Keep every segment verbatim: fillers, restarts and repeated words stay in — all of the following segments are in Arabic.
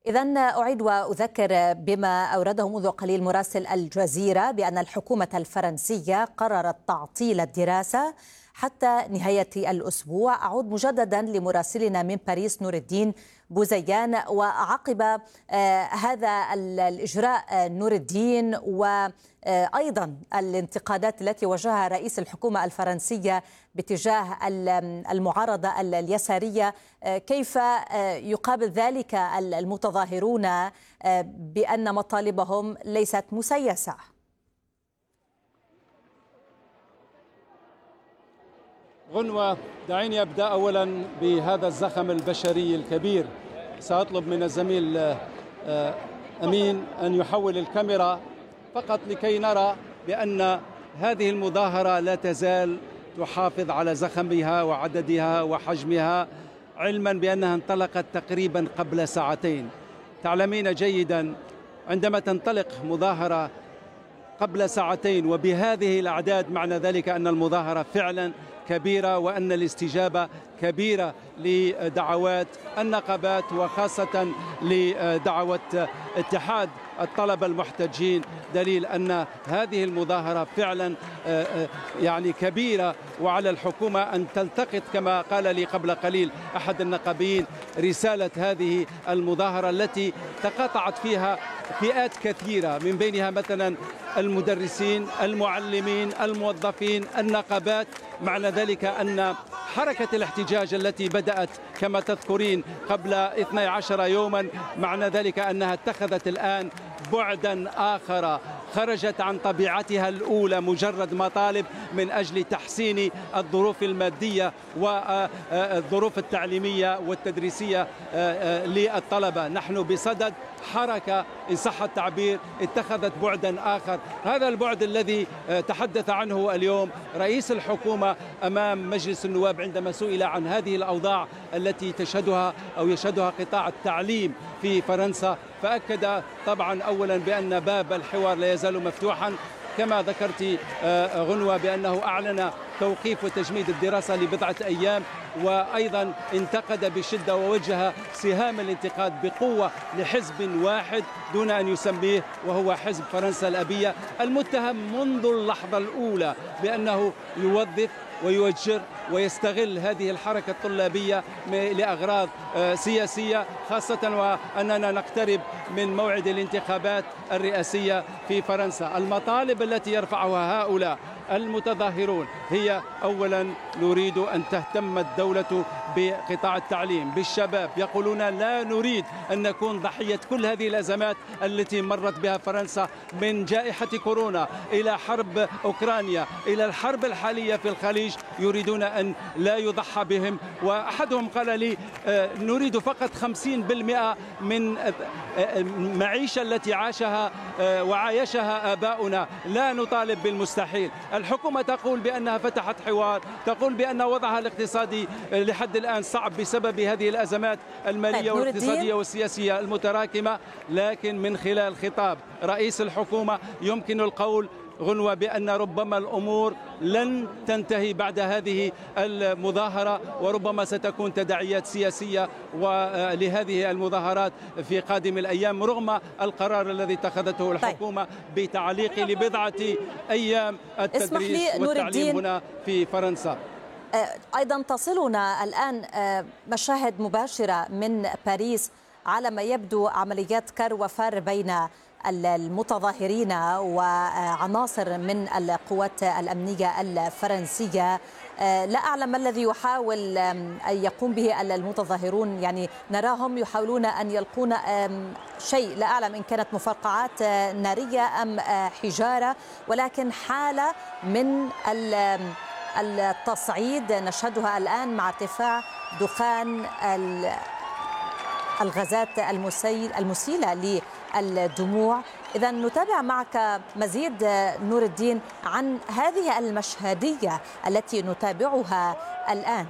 إذن أعيد وأذكر بما أورده منذ قليل مراسل الجزيرة بأن الحكومة الفرنسية قررت تعطيل الدراسة حتى نهاية الأسبوع. أعود مجددا لمراسلنا من باريس نور الدين بوزيان. وعقب هذا الإجراء نور الدين وأيضا الانتقادات التي وجهها رئيس الحكومة الفرنسية باتجاه المعارضة اليسارية، كيف يقابل ذلك المتظاهرون بأن مطالبهم ليست مسيسة؟ غنوة، دعيني أبدأ أولا بهذا الزخم البشري الكبير. سأطلب من الزميل أمين أن يحول الكاميرا فقط لكي نرى بأن هذه المظاهرة لا تزال تحافظ على زخمها وعددها وحجمها، علما بأنها انطلقت تقريبا قبل ساعتين. تعلمين جيدا عندما تنطلق مظاهرة قبل ساعتين وبهذه الأعداد معنى ذلك أن المظاهرة فعلا كبيرة وأن الاستجابة كبيرة لدعوات النقابات وخاصة لدعوة اتحاد الطلبة المحتجين، دليل أن هذه المظاهرة فعلا يعني كبيرة، وعلى الحكومة أن تلتقط كما قال لي قبل قليل أحد النقابيين رسالة هذه المظاهرة التي تقاطعت فيها فئات كثيرة، من بينها مثلا المدرسين، المعلمين، الموظفين، النقابات. معنى ذلك أن حركة الاحتجاج التي بدأت كما تذكرين قبل اثني عشر يوما، معنى ذلك أنها اتخذت الآن بعدا آخر، خرجت عن طبيعتها الأولى مجرد مطالب من أجل تحسين الظروف المادية والظروف التعليمية والتدريسية للطلبة. نحن بصدد حركة إن صح التعبير اتخذت بعدا آخر، هذا البعد الذي تحدث عنه اليوم رئيس الحكومة أمام مجلس النواب عندما سئل عن هذه الأوضاع التي تشهدها أو يشهدها قطاع التعليم في فرنسا، فأكد طبعا أولا بأن باب الحوار لا يزال مفتوحا، كما ذكرت غنوة بأنه أعلن توقيف وتجميد الدراسة لبضعة أيام، وأيضا انتقد بشدة ووجه سهام الانتقاد بقوة لحزب واحد دون أن يسميه، وهو حزب فرنسا الأبية، المتهم منذ اللحظة الأولى بأنه يوظف ويوجر ويستغل هذه الحركة الطلابية لأغراض سياسية، خاصة وأننا نقترب من موعد الانتخابات الرئاسية في فرنسا. المطالب التي يرفعها هؤلاء المتظاهرون هي أولا نريد أن تهتم الدولة بقطاع التعليم بالشباب، يقولون لا نريد أن نكون ضحية كل هذه الأزمات التي مرت بها فرنسا، من جائحة كورونا إلى حرب أوكرانيا إلى الحرب الحالية في الخليج، يريدون أن لا يضحى بهم. وأحدهم قال لي نريد فقط خمسين بالمئة من المعيشة التي عاشها وعايشها آباؤنا، لا نطالب بالمستحيل. الحكومة تقول بأنها فتحت حوار، تقول بأن وضعها الاقتصادي لحد الآن صعب بسبب هذه الأزمات المالية والاقتصادية والسياسية المتراكمة، لكن من خلال خطاب رئيس الحكومة يمكن القول غنوة بأن ربما الأمور لن تنتهي بعد هذه المظاهرة، وربما ستكون تداعيات سياسية ولهذه المظاهرات في قادم الأيام، رغم القرار الذي اتخذته الحكومة بتعليق لبضعة أيام التدريس والتعليم هنا في فرنسا. أيضا تصلنا الآن مشاهد مباشرة من باريس على ما يبدو عمليات كر وفر بين المتظاهرين وعناصر من القوات الأمنية الفرنسية. لا أعلم ما الذي يحاول أن يقوم به المتظاهرون، يعني نراهم يحاولون أن يلقون شيء، لا أعلم إن كانت مفرقعات نارية أم حجارة، ولكن حالة من التصعيد نشهدها الآن مع ارتفاع دخان الغازات المسيلة للدموع. إذا نتابع معك مزيد نور الدين عن هذه المشهدية التي نتابعها الآن.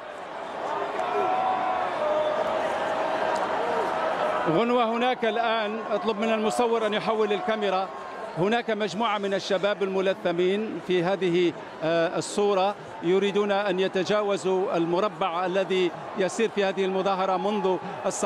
غنوة، هناك الآن أطلب من المصور أن يحول الكاميرا، هناك مجموعة من الشباب الملثمين في هذه الصورة يريدون أن يتجاوزوا المربع الذي يسير في هذه المظاهرة منذ الصباح.